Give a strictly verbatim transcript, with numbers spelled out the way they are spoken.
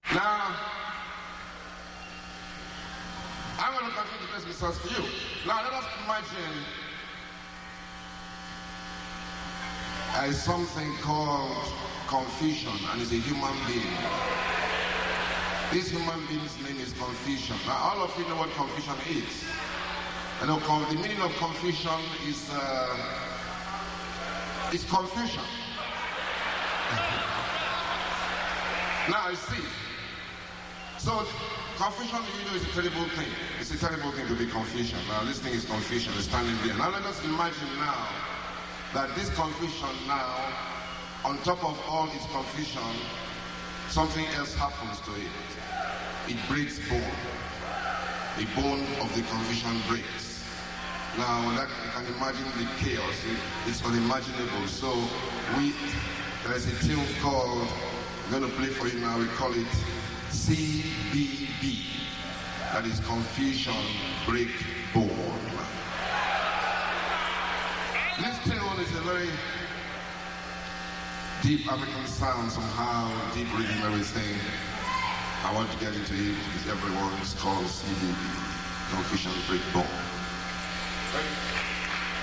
Now, I'm going to continue to test results for you. Now, let us imagine there is something called confusion, and it's a human being. This human being's name is confusion. Now, all of you know what confusion is. You know, the meaning of confusion is uh, is confusion. Now, I see. So, confusion, you know, is a terrible thing. It's a terrible thing to be confusion. Now, this thing is confusion. It's standing there. Now, let us imagine now that this confusion now, on top of all its confusion, something else happens to it. It breaks bone. The bone of the confusion breaks. Now, that, you can imagine the chaos. It, it's unimaginable. So, we there is a tune called, I'm going to play for you now, we call it C B B. That is Confusion Break Bone. This tune is a very deep African sound, somehow, deep rhythm, everything. I want to get into it because everyone is called C B B, Confusion Break Bone. Right.